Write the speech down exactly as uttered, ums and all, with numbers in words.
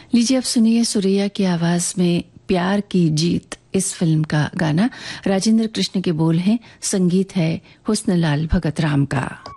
लीजिए अब सुनिए सुरैया की आवाज में प्यार की जीत इस फिल्म का गाना। राजेंद्र कृष्ण के बोल हैं, संगीत है हुस्न लाल भगत राम का।